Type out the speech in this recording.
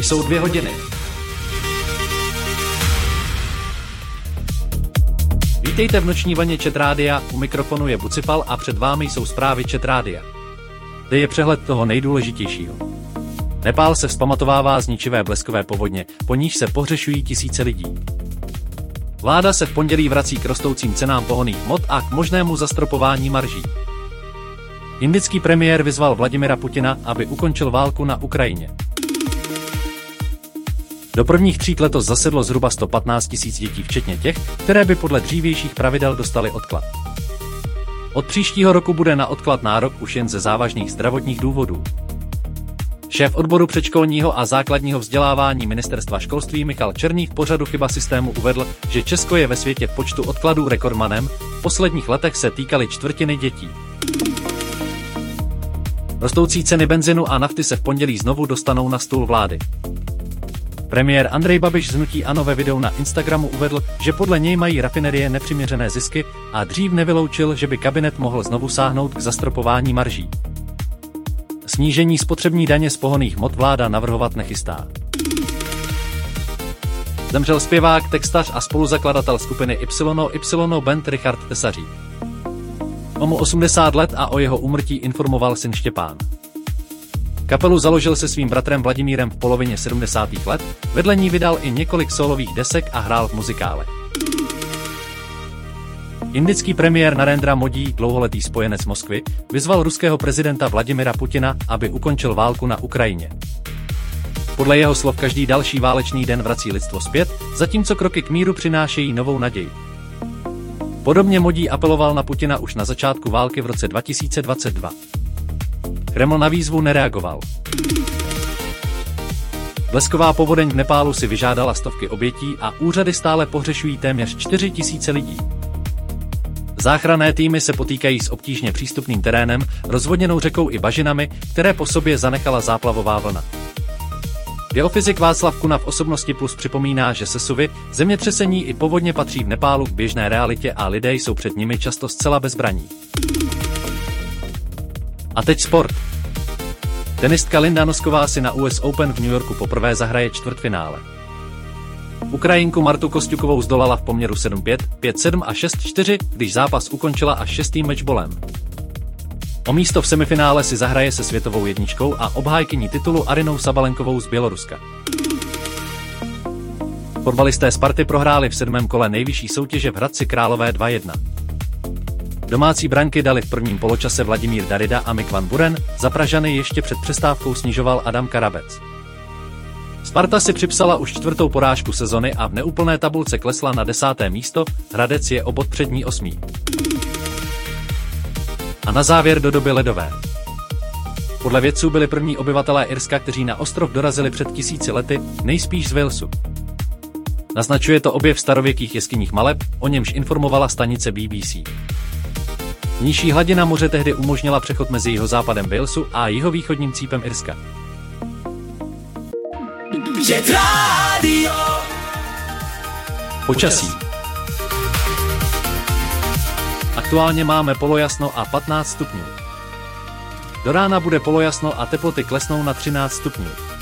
Jsou 2 hodiny. Vítejte v noční vaně Chat Rádia, u mikrofonu je Bucifal a před vámi jsou zprávy Chat Rádia. Zde je přehled toho nejdůležitějšího. Nepál se vzpamatovává z ničivé bleskové povodně, po níž se pohřešují tisíce lidí. Vláda se v pondělí vrací k rostoucím cenám pohonných hmot a k možnému zastropování marží. Indický premiér vyzval Vladimira Putina, aby ukončil válku na Ukrajině. Do prvních tříd letos zasedlo zhruba 115 000 dětí, včetně těch, které by podle dřívějších pravidel dostaly odklad. Od příštího roku bude na odklad nárok už jen ze závažných zdravotních důvodů. Šéf odboru předškolního a základního vzdělávání Ministerstva školství Michal Černý v pořadu Chyba systému uvedl, že Česko je ve světě v počtu odkladů rekordmanem, v posledních letech se týkaly čtvrtiny dětí. Rostoucí ceny benzinu a nafty se v pondělí znovu dostanou na stůl vlády. Premiér Andrej Babiš z hnutí ANO ve videu na Instagramu uvedl, že podle něj mají rafinerie nepřiměřené zisky a dřív nevyloučil, že by kabinet mohl znovu sáhnout k zastropování marží. Snížení spotřební daně z pohonných hmot vláda navrhovat nechystá. Zemřel zpěvák, textař a spoluzakladatel skupiny YY Band Richard Tesařík. O mu 80 let a o jeho úmrtí informoval syn Štěpán. Kapelu založil se svým bratrem Vladimírem v polovině 70. let, vedle ní vydal i několik sólových desek a hrál v muzikálech. Indický premiér Narendra Modi, dlouholetý spojenec Moskvy, vyzval ruského prezidenta Vladimira Putina, aby ukončil válku na Ukrajině. Podle jeho slov každý další válečný den vrací lidstvo zpět, zatímco kroky k míru přinášejí novou naději. Podobně Modi apeloval na Putina už na začátku války v roce 2022. Kreml na výzvu nereagoval. Blesková povodeň v Nepálu si vyžádala stovky obětí a úřady stále pohřešují téměř 4 000 lidí. Záchranné týmy se potýkají s obtížně přístupným terénem, rozvodněnou řekou i bažinami, které po sobě zanechala záplavová vlna. Geofyzik Václav Kuna v Osobnosti Plus připomíná, že sesuvy, zemětřesení i povodně patří v Nepálu k běžné realitě a lidé jsou před nimi často zcela bez zbraní. A teď sport. Tenistka Linda Nosková si na US Open v New Yorku poprvé zahraje čtvrtfinále. Ukrajinku Martu Kosťukovou zdolala v poměru 7-5, 5-7 a 6-4, když zápas ukončila až 6. matchbolem. O místo v semifinále si zahraje se světovou jedničkou a obhájkyní titulu Arinou Sabalenkovou z Běloruska. Fotbalisté Sparty prohráli v 7. kole nejvyšší soutěže v Hradci Králové 2-1. Domácí branky dali v prvním poločase Vladimír Darida a Mick Van Buren, za Pražany ještě před přestávkou snižoval Adam Karabec. Sparta si připsala už 4. porážku sezony a v neúplné tabulce klesla na 10. místo, Hradec je o bod před ní 8. A na závěr do doby ledové. Podle vědců byli první obyvatelé Irska, kteří na ostrov dorazili před 1000 lety, nejspíš z Walesu. Naznačuje to objev starověkých jeskyních maleb, o němž informovala stanice BBC. Nižší hladina moře tehdy umožnila přechod mezi jihozápadem Walesu a jihovýchodním cípem Irska. Počasí. Aktuálně máme polojasno a 15 stupňů. Do rána bude polojasno a teploty klesnou na 13 stupňů.